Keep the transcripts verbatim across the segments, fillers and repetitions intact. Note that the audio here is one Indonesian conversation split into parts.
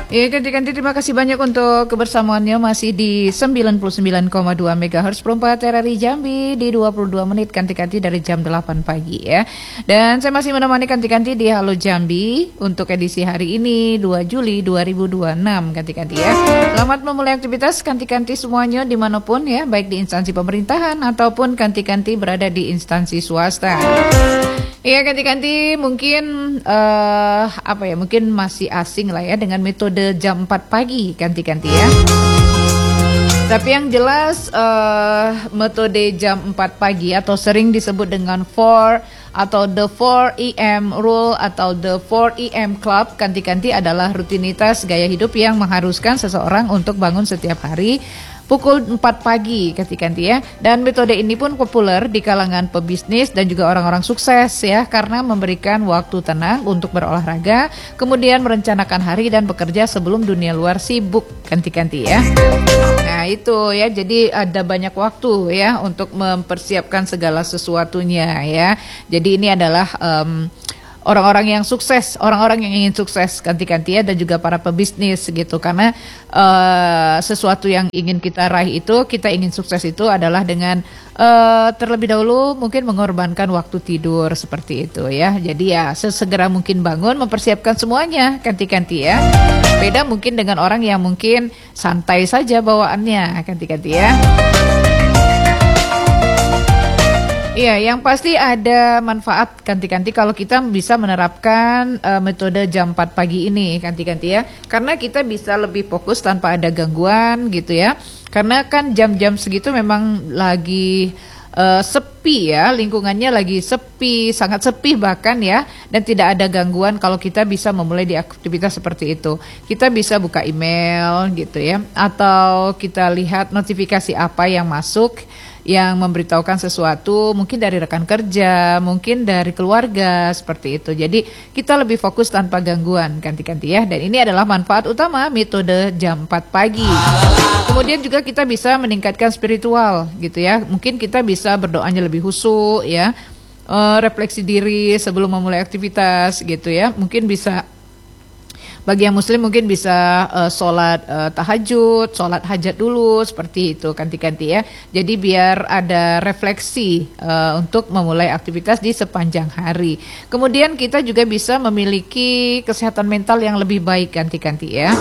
Ya, ganti-ganti terima kasih banyak untuk kebersamaannya masih di sembilan puluh sembilan koma dua megahertz perempat R R I Jambi di dua puluh dua menit ganti-ganti dari jam delapan pagi ya. Dan saya masih menemani ganti-ganti di Halo Jambi untuk edisi hari ini dua Juli dua ribu dua puluh enam ganti-ganti ya. Selamat memulai aktivitas ganti-ganti semuanya dimanapun ya, baik di instansi pemerintahan ataupun ganti-ganti berada di instansi swasta. Iya, ganti-ganti mungkin uh, apa ya, mungkin masih asing lah ya dengan metode jam empat pagi ganti-ganti ya. Tapi yang jelas uh, metode jam empat pagi atau sering disebut dengan four atau the four A M rule atau the four A M club ganti-ganti adalah rutinitas gaya hidup yang mengharuskan seseorang untuk bangun setiap hari pukul empat pagi ganti-ganti ya. Dan metode ini pun populer di kalangan pebisnis dan juga orang-orang sukses ya, karena memberikan waktu tenang untuk berolahraga, kemudian merencanakan hari dan bekerja sebelum dunia luar sibuk ganti-ganti ya. Nah itu ya, jadi ada banyak waktu ya untuk mempersiapkan segala sesuatunya ya. Jadi ini adalah um, orang-orang yang sukses, orang-orang yang ingin sukses ganti-ganti ya, dan juga para pebisnis gitu, karena uh, sesuatu yang ingin kita raih itu, kita ingin sukses itu adalah dengan uh, terlebih dahulu mungkin mengorbankan waktu tidur seperti itu ya. Jadi ya sesegera mungkin bangun, mempersiapkan semuanya ganti-ganti ya. Beda mungkin dengan orang yang mungkin santai saja bawaannya ganti-ganti ya. Iya, yang pasti ada manfaat ganti-ganti kalau kita bisa menerapkan uh, metode jam empat pagi ini ganti-ganti ya. Karena kita bisa lebih fokus tanpa ada gangguan gitu ya. Karena kan jam-jam segitu memang lagi uh, sepi ya, lingkungannya lagi sepi, sangat sepi bahkan ya. Dan tidak ada gangguan kalau kita bisa memulai di aktivitas seperti itu. Kita bisa buka email gitu ya, atau kita lihat notifikasi apa yang masuk yang memberitahukan sesuatu, mungkin dari rekan kerja, mungkin dari keluarga, seperti itu. Jadi kita lebih fokus tanpa gangguan ganti-ganti ya. Dan ini adalah manfaat utama metode jam empat pagi. Kemudian juga kita bisa meningkatkan spiritual gitu ya. Mungkin kita bisa berdoanya lebih khusyuk ya, uh, refleksi diri sebelum memulai aktivitas gitu ya. Mungkin bisa, bagi yang muslim mungkin bisa uh, sholat uh, tahajud, sholat hajat dulu, seperti itu ganti-ganti ya. Jadi biar ada refleksi uh, untuk memulai aktivitas di sepanjang hari. Kemudian kita juga bisa memiliki kesehatan mental yang lebih baik ganti-ganti ya.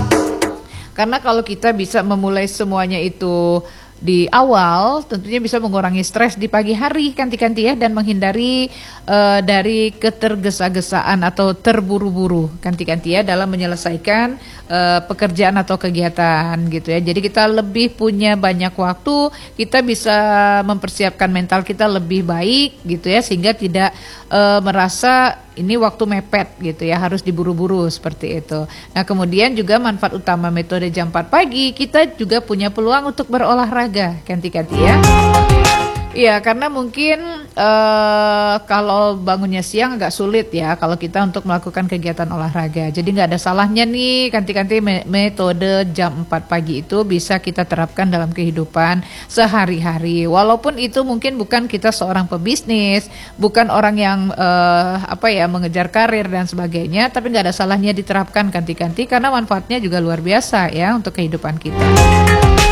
Karena kalau kita bisa memulai semuanya itu di awal, tentunya bisa mengurangi stres di pagi hari ganti-ganti ya, dan menghindari uh, dari ketergesa-gesaan atau terburu-buru ganti-ganti ya dalam menyelesaikan uh, pekerjaan atau kegiatan gitu ya. Jadi kita lebih punya banyak waktu, kita bisa mempersiapkan mental kita lebih baik gitu ya, sehingga tidak uh, merasa ini waktu mepet gitu ya, harus diburu-buru seperti itu. Nah kemudian juga manfaat utama metode jam empat pagi, kita juga punya peluang untuk berolahraga ganti-ganti ya. Iya, karena mungkin uh, kalau bangunnya siang agak sulit ya kalau kita untuk melakukan kegiatan olahraga. Jadi nggak ada salahnya nih ganti-ganti metode jam empat pagi itu bisa kita terapkan dalam kehidupan sehari-hari. Walaupun itu mungkin bukan kita seorang pebisnis, bukan orang yang uh, apa ya mengejar karir dan sebagainya, tapi nggak ada salahnya diterapkan ganti-ganti karena manfaatnya juga luar biasa ya untuk kehidupan kita.